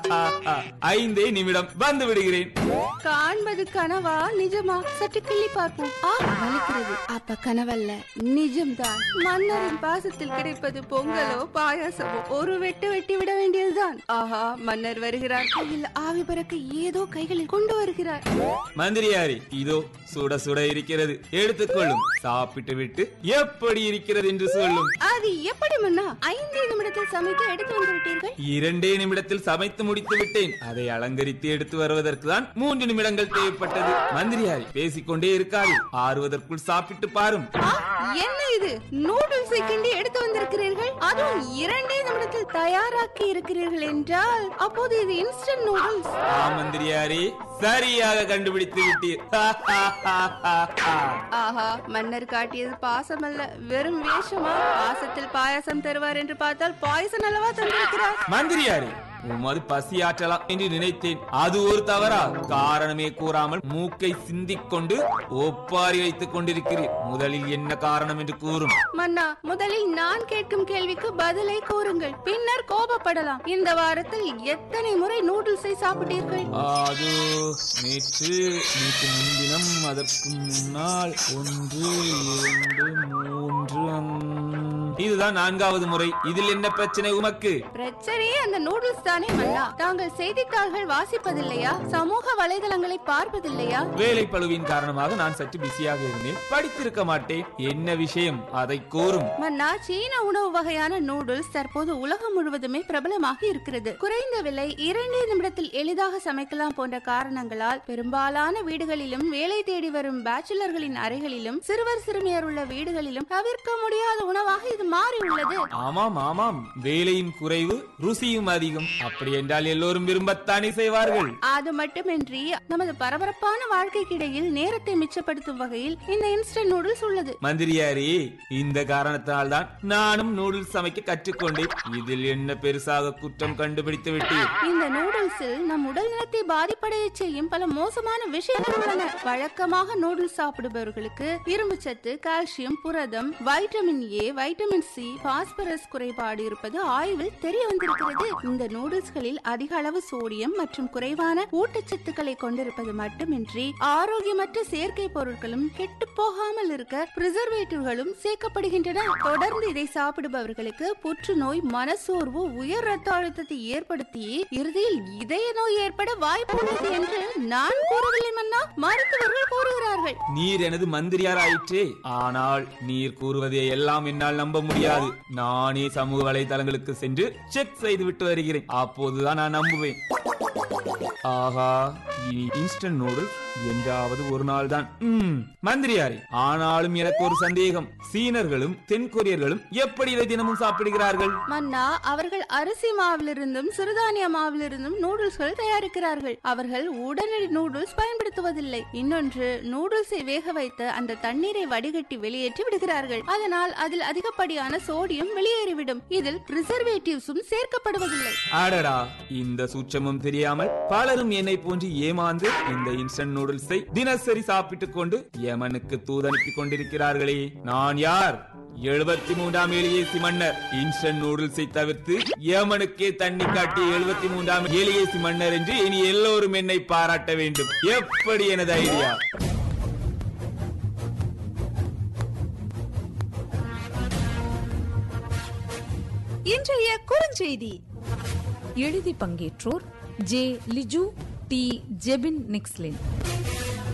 5 நிமிடம் வந்து விடுகிறேன். காண்பது கனவா நிஜமா? சற்று கிள்ளி பார்ப்போம். வலிக்கிறது. அப்ப கனவல்ல, நிஜம்தான். மன்னரின் பாசத்தில் கிடைப்பது பொங்கலோ பாயாசமோ ஒரு வெட்டு வெட்டி விட வேண்டியதுதான். ஆஹா, மன்னர் வருகிறார். கையில் ஆவி பறக்க ஏதோ கைகளில் கொண்டு வருகிறார். மந்திரியாரி, இதோ சுட சுட இருக்கிறது, எடுத்துக்கொள்ளும். சாப்பிட்டு விட்டு எப்படி இருக்கிறது என்று சொல்லும். அது எப்படி மன்னா? 5 நிமிடத்தில் சமைத்து எடுத்து வந்து விட்டீர்கள். 2 நிமிடத்தில் சமைத்து முடித்து விட்டேன். அதை அலங்கரித்து எடுத்து வருவதற்கு தான் 3 நிமிடங்கள் தேவைப்பட்டது. மந்திரியாரி, பேசிக்கொண்டே இருக்காது, ஆறுவதற்குள் சாப்பிட்டு பாரும். என்ன இது? நூடுல்ஸை கிண்டி எடுத்து வந்திருக்கிறீர்கள், அதுவும் 2 நிமிடத்தில் தயாராக்கி இருக்கிறீர்கள் என்றால் அப்போது இது இன்ஸ்டன்ட் நூடுல்ஸ். மந்திரியாரி, சரியாக கண்டுபிடித்து விட்டீர். ஆஹா, மன்னர் காட்டியது பாசம் அல்ல, வெறும் வேஷமா? பாசத்தில் பாயாசம் தருவார் என்று பார்த்தால் பாயசம் அல்லவா தந்திருக்கிறார். மந்திரியாரி, உமது பசி ஆற்றலாம் என்று நினைத்தேன். அது ஒரு தவறா? காரணமே கூறாமல் மூக்கை சிந்திக் கொண்டு ஒப்பாரி வைத்துக் கொண்டிருக்கிறீர். முதலில் என்ன காரணம் என்று கூறும். மன்னா, முதலில் நான் கேட்கும் கேள்விக்கு பதிலை கூறுங்கள், பின்னர் கோபப்படலாம். இந்த வாரத்தில் எத்தனை முறை நூடுல்ஸை சாப்பிட்டீர்கள்? அது நேற்று முன்தினம், அதற்கு முன்னால் 1 2 3 இதுதான் 4வது முறை. இதில் என்ன பிரச்சனை உமக்கு? பிரச்சனையே அந்த நூடுல்ஸ் தானே மன்னா. தாங்கள் செய்தித்தாள்கள் வாசிப்பதில்லையா? சமூக வலைதளங்களை பார்ப்பதில்லையா? வேலை பளுவின் காரணமாக நான் சற்று பிஸியாக இருந்தேன், படித்திருக்க மாட்டேன். என்ன விஷயம், அதை கூறும். மன்னா, சீன உணவு வகையான நூடுல்ஸ் தற்போது உலகம் முழுவதுமே பிரபலமாக இருக்கிறது. குறைந்த விலை, 2 நிமிடத்தில் எளிதாக சமைக்கலாம் போன்ற காரணங்களால் பெரும்பாலான வீடுகளிலும், வேலை தேடி வரும் பேச்சுலர்களின் அறைகளிலும், சிறுவர் சிறுமியர் உள்ள வீடுகளிலும் தவிர்க்க முடியாத உணவாக இது மாறி உள்ளது. ஆமாம் ஆமாம், வேலையின் குறைவு, ருசியும் அதிகம். அப்படி என்றால் எல்லோரும் விரும்பத்தானே செய்வார்கள். அது மட்டுமின்றி நமது பரபரப்பான வாழ்க்கைக்கு இடையில் நேரத்தை மிச்சப்படுத்தும் வகையில் இந்த இன்ஸ்டன்ட் நூடுல்ஸ் உள்ளது. மந்திரியாரி, இந்த காரணத்தால் தான் நானும் நூடுல்ஸ் சமைக்க கற்றுக்கொண்டேன். இதில் என்ன பெருசாக குற்றம் கண்டுபிடித்து விட்டேன். இந்த நூடுல்ஸில் நம் உடல் நலத்தை பாதிப்படைய செய்யும் பல மோசமான விஷயங்கள் உள்ளன. வழக்கமாக நூடுல்ஸ் சாப்பிடுபவர்களுக்கு இரும்பு சத்து, கால்சியம், புரதம், vitamin A, vitamin C, phosphorus குறைபாடு இருப்பது ஆய்வில் தெரிய வந்திருக்கிறது. இந்த நூடுல்ஸ்களில் அதிக அளவு சோடியம் மற்றும் குறைவான ஊட்டச்சத்துக்களை கொண்டிருப்பது மட்டுமின்றி ஆரோக்கியமற்ற செயற்கை பொருட்களும், கெட்டு போகாமல் இருக்க பிரிசர்வேட்டிவ்களும் சேர்க்கப்படுகின்றன. தொடர்ந்து இதை சாப்பிடுபவர்களுக்கு புற்றுநோய், மனசோர்வு, உயர் ரத்த அழுத்தத்தை ஏற்படுத்தி இறுதியில் இதய நோய் ஏற்பட வாய்ப்பு உள்ளது என்று நான் கூறவில்லை மன்னா, மருத்துவர்கள் கூறுகிறார்கள். நீர் எனது மந்திரியார் ஆயிற்றே, ஆனால் நீர் கூறுவதை எல்லாம் என்னால் நம்ப முடியாது. நானே சமூக வலைதளங்களுக்கு சென்று செக் செய்து விட்டு வருகிறேன். அப்போதுதான் நான் நம்புவேன். ஆஹா, இன்ஸ்டன்ட் நூடுல்ஸ் என்றாவது ஒரு நாள் தான். மந்திரியாரே, ஆனாலும் எனக்கு ஒரு சந்தேகம். சீனர்களும் தென்கொரியர்களும் எப்படி இதை தினமும் சாப்பிடுகிறார்கள்? மன்னா, அவர்கள் அரிசி மாவிலிருந்தும் சிறுதானிய மாவிலிருந்தும் நூடுல்ஸ்கள் தயாரிக்கிறார்கள். அவர்கள் உடனடி நூடுல்ஸ் பயன்படுத்துவதில்லை. இன்னொன்று, நூடுல்ஸை வேக வைத்து அந்த தண்ணீரை வடிகட்டி வெளியேற்றி விடுகிறார்கள். அதனால் அதில் அதிகப்படியான சோடியம் வெளியேறிவிடும். இதில் பிரிசர்வேட்டிவ்ஸும் சேர்க்கப்படுவதில்லை. அடடா, இந்த சூட்சமும் தெரியாமல் பலரும் என்னை போன்று ஏமாந்து இந்த இன்ஸ்டன்ட் நூடுல்ஸை தினசரி சாப்பிட்டுக் கொண்டு யமனுக்கு தூதனுப்பி கொண்டிருக்கிறார்களே. நான் யார்? 73ஆம் எலியேசி மன்னர். இன்ஸ்டன்ட் நூடுல்ஸை தவிர்த்து யமனுக்கே தண்ணி காட்டிய 73ஆம் எலியேசி மன்னர் என்று இனி எல்லோரும் என்னை பாராட்ட வேண்டும். எப்படி எனது ஐடியா? இன்றைய குறுஞ்செய்தி. எழுதி பங்கேற்றோர் ஜே லிஜு, டி ஜெபின் நிக்ஸ்லின்.